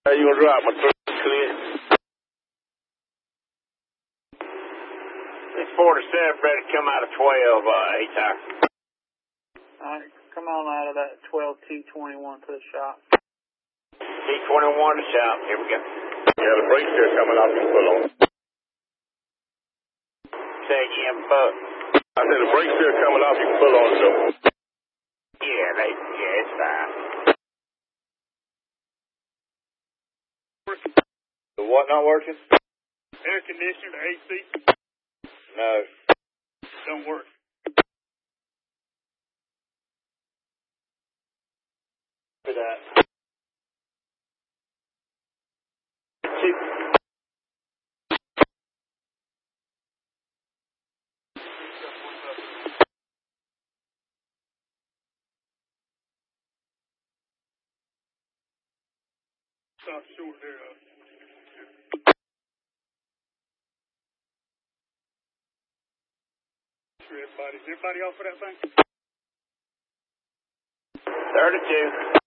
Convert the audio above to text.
How you gonna drop my truck clear? This 47 better come out of 12, A-Tire. Alright, come on out of that 12 T21 to the shop. T21 to shop. Here we go. Yeah, the brakes still coming off. You can pull on. Say again, Buck. I said the brakes still coming off. You can pull on, so. Yeah, it's fine. The what not working? Air conditioner, the AC? No. Don't work. For that. Stop short there. Everybody off of that thing? 32.